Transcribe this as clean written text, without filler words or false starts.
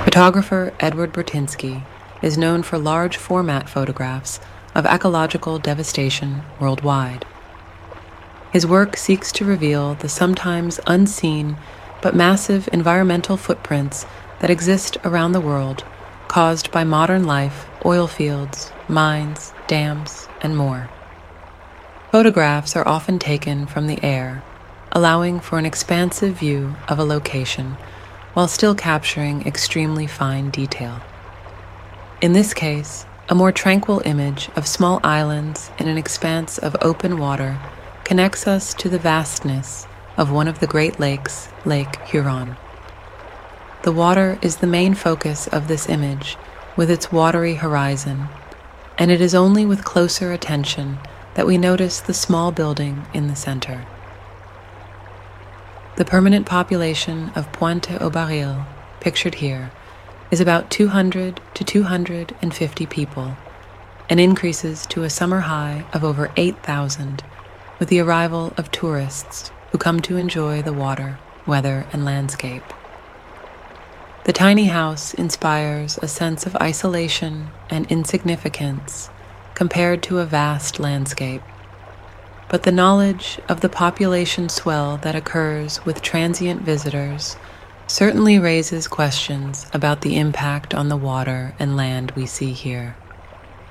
Photographer Edward Burtynsky is known for large format photographs of ecological devastation worldwide. His work seeks to reveal the sometimes unseen but massive environmental footprints that exist around the world, caused by modern life, oil fields, mines, dams, and more. Photographs are often taken from the air, allowing for an expansive view of a location while still capturing extremely fine detail. In this case, a more tranquil image of small islands in an expanse of open water connects us to the vastness of one of the Great Lakes, Lake Huron. The water is the main focus of this image, with its watery horizon, and it is only with closer attention that we notice the small building in the center. The permanent population of Pointe aux Barils, pictured here, is about 200 to 250 people, and increases to a summer high of over 8,000 with the arrival of tourists who come to enjoy the water, weather, and landscape. The tiny house inspires a sense of isolation and insignificance compared to a vast landscape, but the knowledge of the population swell that occurs with transient visitors certainly raises questions about the impact on the water and land we see here.